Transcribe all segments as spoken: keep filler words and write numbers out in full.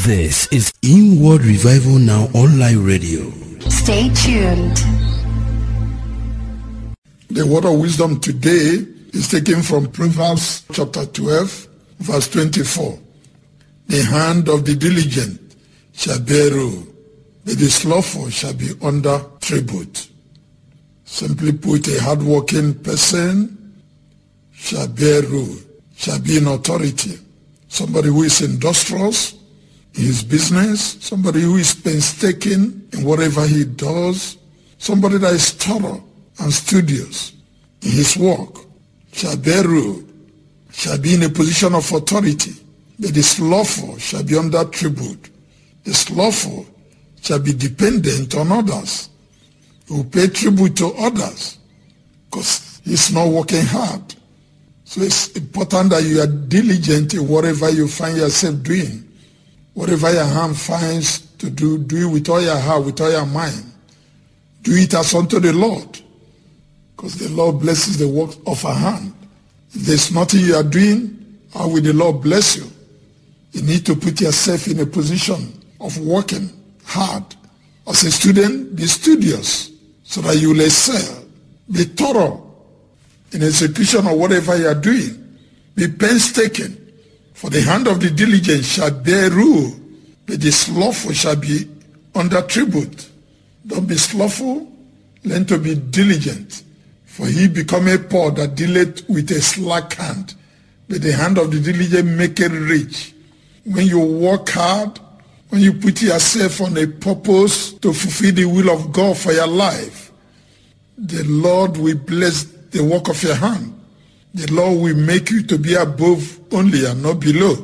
This is Inward Revival Now Online Radio. Stay tuned. The word of wisdom today is taken from Proverbs chapter twelve, verse twenty-four. The hand of the diligent shall bear rule, but the slothful shall be under tribute. Simply put, a hardworking person shall bear rule, shall be in authority. Somebody who is industrious in his business, somebody who is painstaking in whatever he does, somebody that is thorough and studious in his work shall bear rule, shall be in a position of authority. But the slothful shall be under tribute. The slothful shall be dependent on others, who pay tribute to others because he's not working hard. So it's important that you are diligent in whatever you find yourself doing. Whatever your hand finds to do, do it with all your heart, with all your mind. Do it as unto the Lord, because the Lord blesses the work of our hand. If there's nothing you are doing, how will the Lord bless you? You need to put yourself in a position of working hard. As a student, be studious so that you will excel. Be thorough in execution of whatever you are doing. Be painstaking, for the hand of the diligent shall bear rule, but the slothful shall be under tribute. Don't be slothful, learn to be diligent, for he becometh poor that dealeth with a slack hand, but the hand of the diligent maketh rich. When you work hard, when you put yourself on a purpose to fulfill the will of God for your life, the Lord will bless the work of your hand. The Lord will make you to be above only and not below.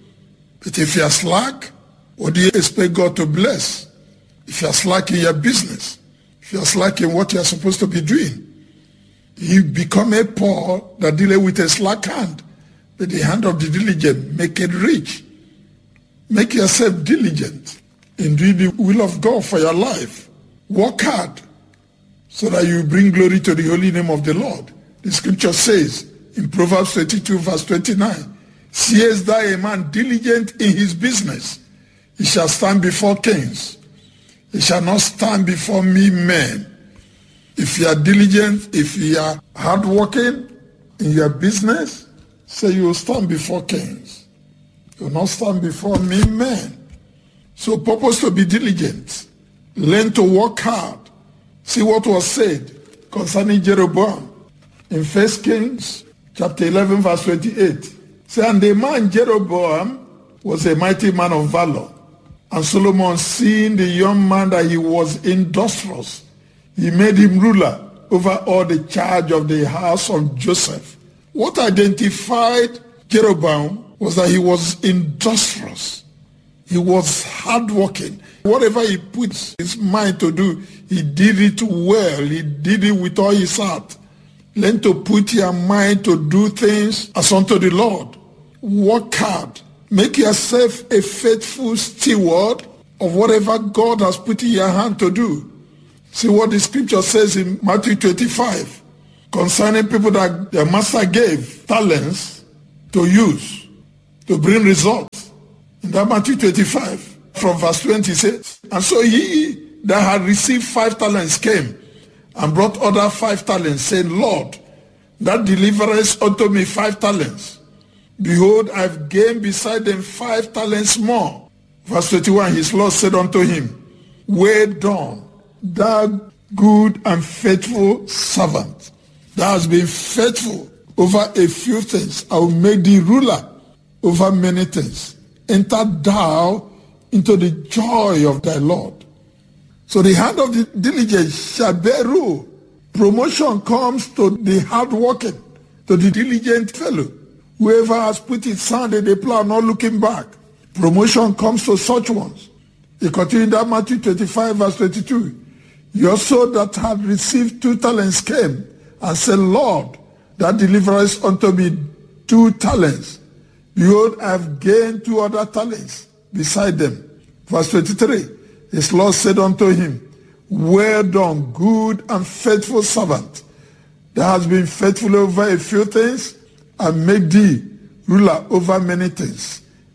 But if you are slack, what do you expect God to bless? If you are slack in your business, if you are slack in what you are supposed to be doing, you become a poor that dealeth with a slack hand, but the hand of the diligent make it rich. Make yourself diligent in doing the will of God for your life. Work hard so that you bring glory to the holy name of the Lord. The scripture says in Proverbs twenty-two verse twenty-nine, seest thou a man diligent in his business, he shall stand before kings. He shall not stand before me men. If you are diligent, if you are hardworking in your business, say you will stand before kings. You will not stand before me men. So purpose to be diligent. Learn to work hard. See what was said concerning Jeroboam in First Kings chapter eleven verse twenty-eight. Say, and the man Jeroboam was a mighty man of valor. And Solomon, seeing the young man that he was industrious, he made him ruler over all the charge of the house of Joseph. What identified Jeroboam was that he was industrious. He was hardworking. Whatever he puts his mind to do, he did it well. He did it with all his heart. Learn to put your mind to do things as unto the Lord. Work hard. Make yourself a faithful steward of whatever God has put in your hand to do. See what the scripture says in Matthew twenty-five concerning people that their master gave talents to use, to bring results. In that Matthew twenty-five, from verse twenty, says, and so he that had received five talents came and brought other five talents, saying, Lord, that deliverest unto me five talents. Behold, I have gained beside them five talents more. Verse twenty-one, his Lord said unto him, well done, thou good and faithful servant. Thou hast been faithful over a few things. I will make thee ruler over many things. Enter thou into the joy of thy Lord. So the hand of the diligent shall bear rule. Promotion comes to the hardworking, to the diligent fellow. Whoever has put his hand in the plow, not looking back. Promotion comes to such ones. He continued that Matthew twenty-five verse twenty-two. You also that had received two talents came and said, Lord, that deliverest unto me two talents. Behold, I have gained two other talents beside them. Verse twenty-three, his Lord said unto him, well done, good and faithful servant. Thou hast been faithful over a few things, and make thee ruler over many things.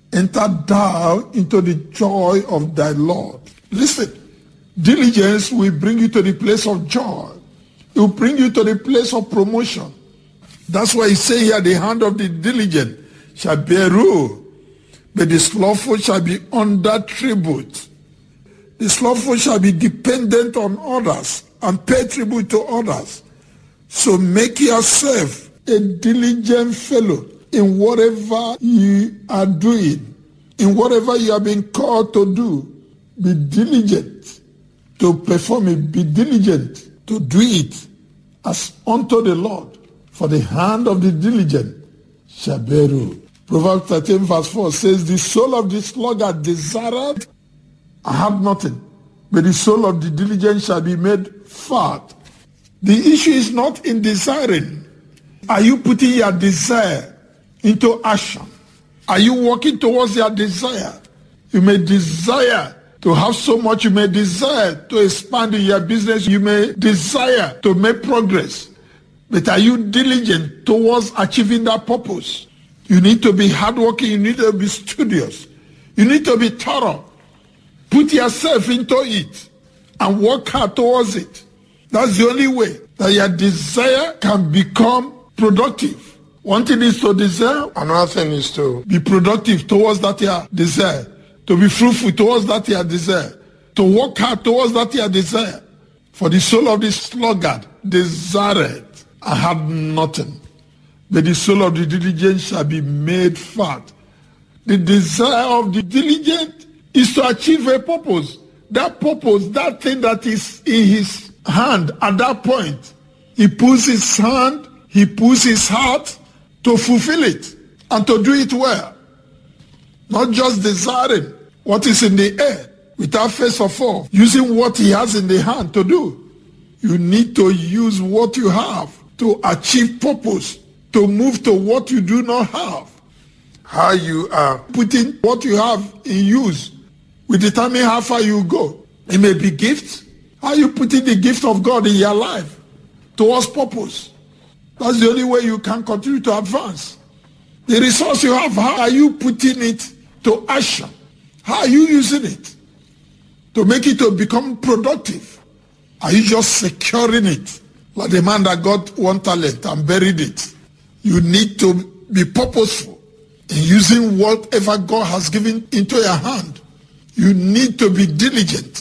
enter thou into the joy of thy Lord. Listen, diligence will bring you to the place of joy. It will bring you to the place of promotion. That's why he say here, the hand of the diligent shall bear rule, but the slothful shall be under tribute. The slothful shall be dependent on others and pay tribute to others. So make yourself a diligent fellow in whatever you are doing, in whatever you have been called to do. Be diligent to perform it. Be diligent to do it as unto the Lord. For the hand of the diligent shall bear rule. Proverbs thirteen verse four says, the soul of the sluggard desireth, I have nothing, but the soul of the diligent shall be made fat. The issue is not in desiring. Are you putting your desire into action? Are you working towards your desire? You may desire to have so much. You may desire to expand in your business. You may desire to make progress. But are you diligent towards achieving that purpose? You need to be hardworking. You need to be studious. You need to be thorough. Put yourself into it and work hard towards it. That's the only way that your desire can become productive. One thing is to desire. Another thing is to be productive towards that your desire. To be fruitful towards that your desire. To work hard towards that your desire. For the soul of the sluggard desireth, I have nothing, but the soul of the diligent shall be made fat. The desire of the diligent is to achieve a purpose. That purpose, that thing that is in his hand at that point, he puts his hand, he puts his heart to fulfill it and to do it well. Not just desiring what is in the air without first of all using what he has in the hand to do. You need to use what you have to achieve purpose, to move to what you do not have. How you are putting what you have in use will determine how far you go. It may be gifts. How you putting the gift of God in your life towards purpose. That's the only way you can continue to advance. The resource you have, how are you putting it to action? How are you using it to make it to become productive? Are you just securing it? Like the man that got one talent and buried it. You need to be purposeful in using whatever God has given into your hand. You need to be diligent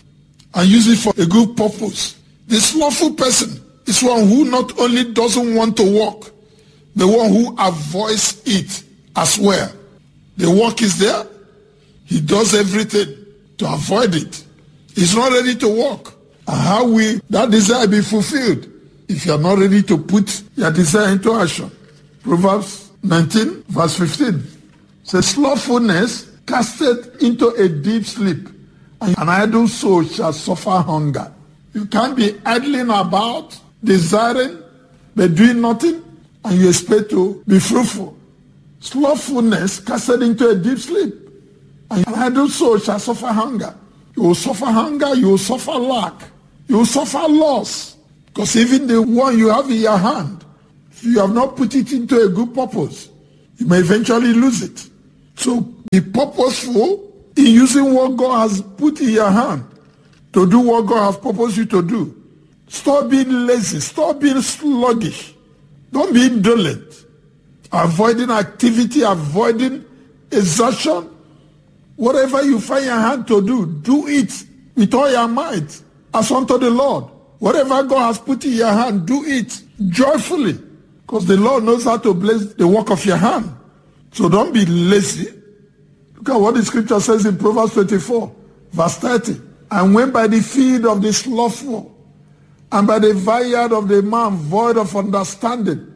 and use it for a good purpose. The slothful person is one who not only doesn't want to work, the one who avoids it as well. The work is there. He does everything to avoid it. He's not ready to work. And how will that desire be fulfilled if you are not ready to put your desire into action? Proverbs nineteen verse fifteen says, slothfulness casteth into a deep sleep, and an idle soul shall suffer hunger. You can't be idling about, desiring, but doing nothing, and you expect to be fruitful. Slothfulness casteth into a deep sleep, and an idle soul shall suffer hunger. You will suffer hunger, you will suffer lack. You will suffer loss, because even the one you have in your hand, if you have not put it into a good purpose, you may eventually lose it. So be purposeful in using what God has put in your hand to do what God has purposed you to do. Stop being lazy. Stop being sluggish. Don't be indolent. Avoiding activity, avoiding exertion. Whatever you find your hand to do, do it with all your might as unto the Lord. Whatever God has put in your hand, do it joyfully, because the Lord knows how to bless the work of your hand. So don't be lazy. Look at what the scripture says in Proverbs twenty-four, verse thirty. And when by the field of the slothful, and by the vineyard of the man void of understanding.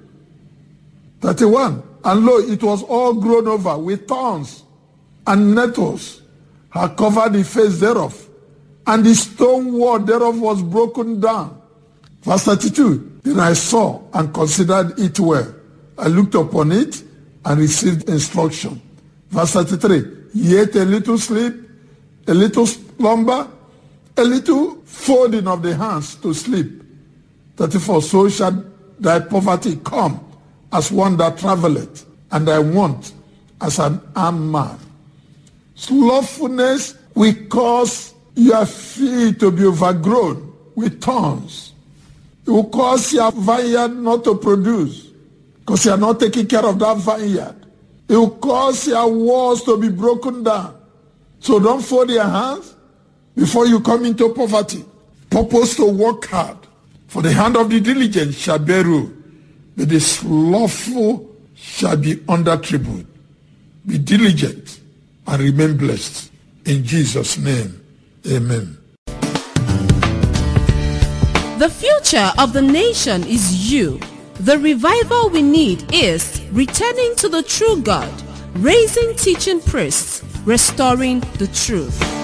thirty-one. And lo, it was all grown over with thorns, and nettles had covered the face thereof, and the stone wall thereof was broken down. Verse thirty-two. Then I saw and considered it well. I looked upon it and received instruction. Verse thirty-three. Yet a little sleep, a little slumber, a little folding of the hands to sleep. thirty-four. So shall thy poverty come as one that travelleth, and thy want as an armed man. Slothfulness will cause your field to be overgrown with thorns. It will cause your vineyard not to produce because you are not taking care of that vineyard. It will cause your walls to be broken down. So don't fold your hands before you come into poverty. Purpose to work hard. For the hand of the diligent shall bear rule, but the slothful shall be under tribute. Be diligent and remain blessed. In Jesus' name, amen. The future of the nation is you. The revival we need is returning to the true God, raising teaching priests, restoring the truth.